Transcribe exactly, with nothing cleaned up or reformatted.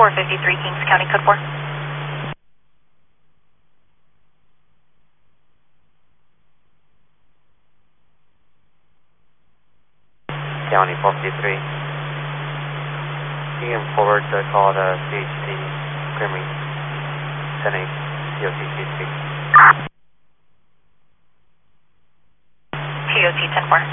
four fifty-three Kings County, code four. County four fifty-three. You can forward the call to C H D, Grimmy, ten eight, T O T C T. T O T ten four.